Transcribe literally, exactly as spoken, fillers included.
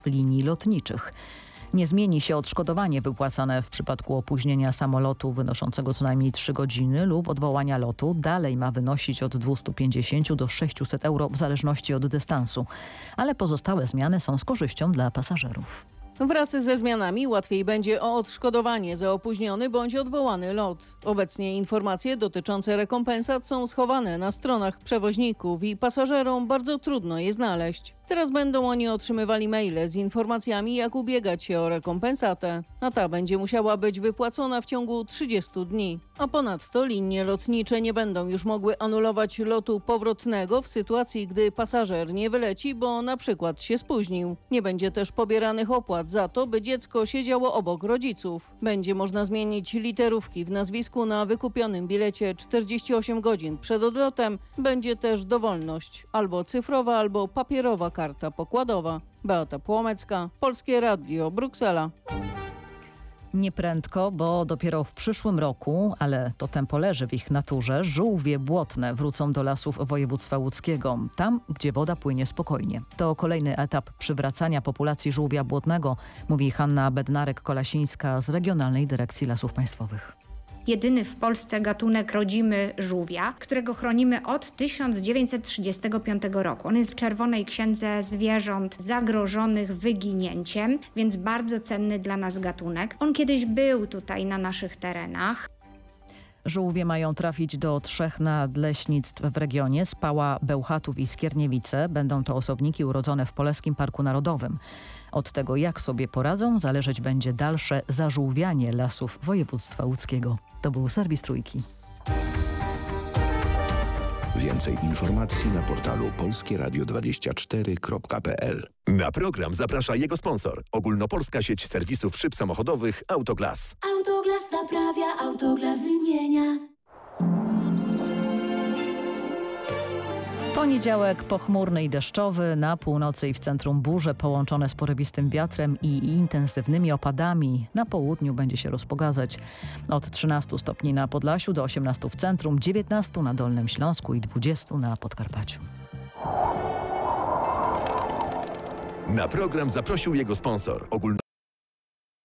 linii lotniczych. Nie zmieni się odszkodowanie wypłacane w przypadku opóźnienia samolotu wynoszącego co najmniej trzy godziny lub odwołania lotu. Dalej ma wynosić od dwieście pięćdziesiąt do sześciuset euro w zależności od dystansu. Ale pozostałe zmiany są z korzyścią dla pasażerów. Wraz ze zmianami łatwiej będzie o odszkodowanie za opóźniony bądź odwołany lot. Obecnie informacje dotyczące rekompensat są schowane na stronach przewoźników i pasażerom bardzo trudno je znaleźć. Teraz będą oni otrzymywali maile z informacjami, jak ubiegać się o rekompensatę, a ta będzie musiała być wypłacona w ciągu trzydziestu dni. A ponadto linie lotnicze nie będą już mogły anulować lotu powrotnego w sytuacji, gdy pasażer nie wyleci, bo na przykład się spóźnił. Nie będzie też pobieranych opłat za to, by dziecko siedziało obok rodziców. Będzie można zmienić literówki w nazwisku na wykupionym bilecie czterdzieści osiem godzin przed odlotem. Będzie też dowolność, albo cyfrowa, albo papierowa karta pokładowa. Beata Płomecka, Polskie Radio, Bruksela. Nieprędko, bo dopiero w przyszłym roku, ale to tempo leży w ich naturze, żółwie błotne wrócą do lasów województwa łódzkiego, tam gdzie woda płynie spokojnie. To kolejny etap przywracania populacji żółwia błotnego, mówi Hanna Bednarek-Kolasińska z Regionalnej Dyrekcji Lasów Państwowych. Jedyny w Polsce gatunek rodzimy żółwia, którego chronimy od tysiąc dziewięćset trzydziestego piątego roku. On jest w Czerwonej Księdze Zwierząt Zagrożonych Wyginięciem, więc bardzo cenny dla nas gatunek. On kiedyś był tutaj na naszych terenach. Żółwie mają trafić do trzech nadleśnictw w regionie: Spała, Bełchatów i Skierniewice. Będą to osobniki urodzone w Poleskim Parku Narodowym. Od tego, jak sobie poradzą, zależeć będzie dalsze zażółwianie lasów województwa łódzkiego. To był serwis Trójki. Więcej informacji na portalu polskie radio dwadzieścia cztery kropka p l. Na program zaprasza jego sponsor. Ogólnopolska sieć serwisów szyb samochodowych Autoglas. Autoglas naprawia, Autoglas wymienia. Poniedziałek pochmurny i deszczowy, na północy i w centrum burze połączone z porywistym wiatrem i intensywnymi opadami. Na południu będzie się rozpogadzać. Od trzynastu stopni na Podlasiu do osiemnastu w centrum, dziewiętnastu na Dolnym Śląsku i dwudziestu na Podkarpaciu. Na program zaprosił jego sponsor. Ogólno